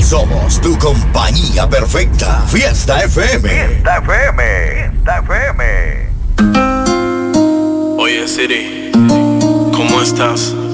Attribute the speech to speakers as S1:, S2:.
S1: Somos tu compañía perfecta. Fiesta FM.
S2: Fiesta FM. Fiesta FM.
S3: Oye Siri, ¿cómo estás?